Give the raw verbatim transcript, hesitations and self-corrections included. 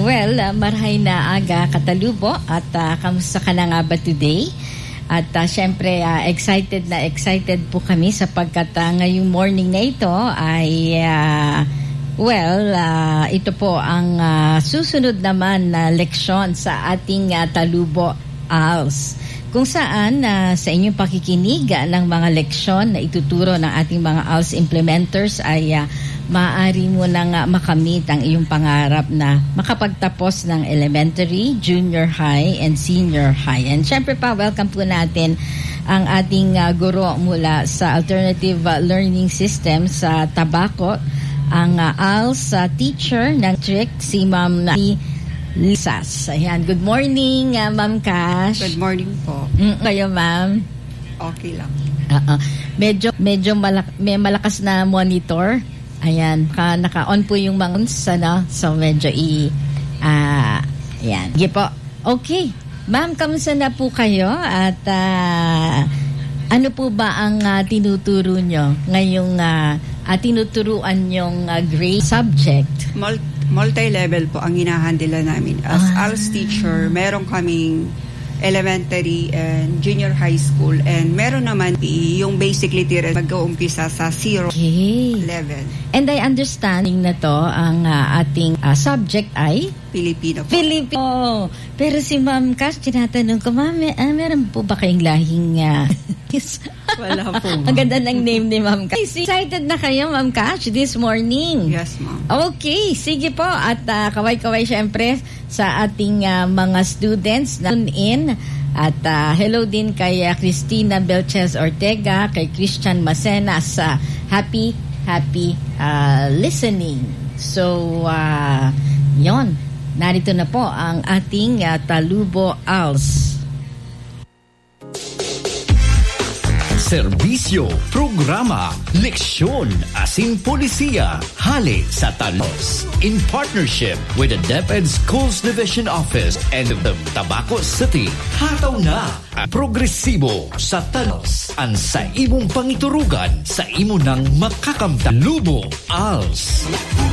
Well, uh, marhay na aga katalubo at uh, kamusta ka na nga ba today? At uh, syempre, uh, excited na excited po kami sapagkat uh, ngayong morning na ito ay, uh, well, uh, ito po ang uh, susunod naman na leksyon sa ating uh, Talubo A L S. Kung saan uh, sa inyong pakikinig uh, ng mga leksyon na ituturo ng ating mga A L S implementers ay uh, maaari mo nang uh, makamit ang iyong pangarap na makapagtapos ng elementary, junior high, and senior high. And syempre pa, welcome po natin ang ating uh, guro mula sa Alternative uh, Learning System sa Tabaco, ang uh, A L S uh, teacher ng trick, si Ma'am uh, Lisas. Ayan, good morning, uh, Ma'am Cash. Good morning po. Mm, kayo, Ma'am? Okay lang. Uh-uh. Medyo, medyo malak- may malakas na monitor. Ayan, ka, naka-on po yung mga ano, so medyo i, ah, uh, ayan. Sige po. Okay. Ma'am, kamusta na po kayo? At, uh, ano po ba ang uh, tinuturo nyo ngayong, uh, uh, tinuturuan yung uh, grade subject? Mul- multi-level po ang hinahandila namin. As ah. A L S teacher, meron kaming elementary and junior high school, and meron naman yung basic literacy mag-uumpisa sa zero okay. level. And I understanding na to ang uh, ating uh, subject ay Filipino po. Filipino. Pero si Ma'am Cash, tinatanong ko, Ma'am, uh, meron po ba kayong lahing uh, wala po, Ma'am. Ang ganda ng name ni Ma'am Cash. Excited na kayo, Ma'am Cash, this morning? Yes, Ma'am. Okay, sige po. At uh, kaway-kaway syempre sa ating uh, mga students na tune in. At uh, hello din kay uh, Cristina Belches Ortega, kay Christian Macenas. Uh, happy, happy uh, listening. So, uh, yon. Narito na po ang ating uh, Talubo A L S. Serbisyo, programa, leksyon, asin polisiya, hali sa Talos. In partnership with the DepEd Schools Division Office and the Tabaco City. Hataw na ang progresibo sa Talos. Ang sa imong pangiturugan sa imo ng makakamta. Lubo A L S.